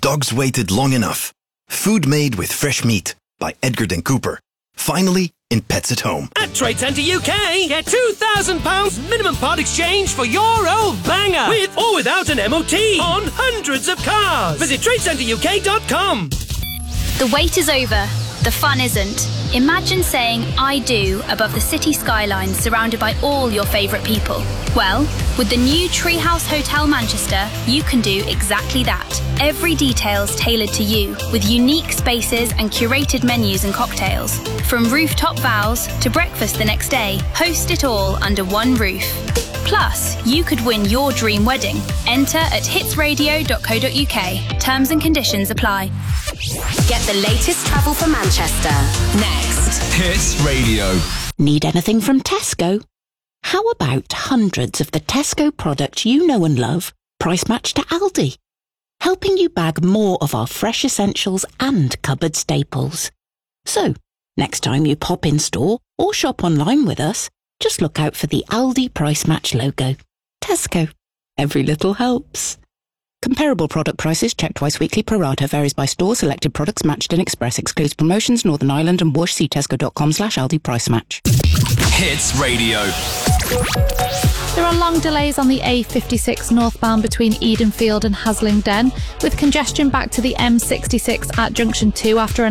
Dogs waited long enough. Food made with fresh meat by Edgard & Cooper. Finally, in Pets at Home. At Trade Centre UK, get £2,000 minimum part exchange for your old banger. With or without an MOT on hundreds of cars. Visit TradeCentreUK.com. The wait is over. The fun isn't. Imagine saying I do above the city skyline surrounded by all your favourite people. Well, with the new Treehouse Hotel Manchester, you can do exactly that. Every detail's tailored to you, with unique spaces and curated menus and cocktails. From rooftop vows to breakfast the next day, host it all under one roof. Plus, you could win your dream wedding. Enter at hitsradio.co.uk. Terms and conditions apply. Get the latest travel for Manchester. Next. Hits Radio. Need anything from Tesco? How about hundreds of the Tesco products you know and love, price matched to Aldi? Helping you bag more of our fresh essentials and cupboard staples. So, next time you pop in store or shop online with us, just look out for the Aldi Price Match logo. Tesco. Every little helps. Comparable product prices checked twice weekly. Pro rata varies by store. Selected products matched in Express. Excludes promotions. Northern Ireland and Whoosh. See tesco.com/Aldi Price Match. Hits Radio. There are long delays on the A56 northbound between Edenfield and Haslingden, with congestion back to the M66 at Junction 2 after an